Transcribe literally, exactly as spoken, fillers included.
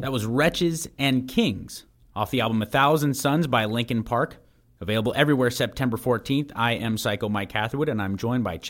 That was Wretches and Kings off the album A Thousand Suns by Linkin Park. Available everywhere September fourteenth. I am Psycho Mike Catherwood, and I'm joined by